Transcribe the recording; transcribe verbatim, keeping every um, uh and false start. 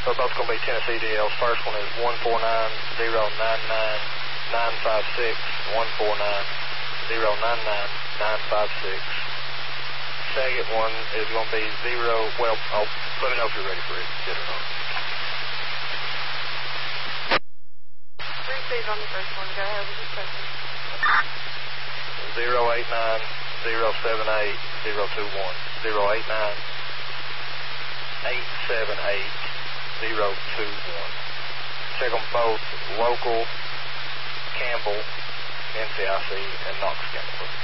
they're both going to be Tennessee D Ls. First one is one four nine zero nine nine nine five six, one four nine zero nine nine nine five six. Second one is going to be zero, well, I'll let me know if you're ready for it, yes or no. Receive on the first one. Go ahead with the second. zero eight nine zero seven eight zero two one. zero eight nine eight seven eight zero two one. Check them both, local, Campbell, N C I C, and Knox Chemical.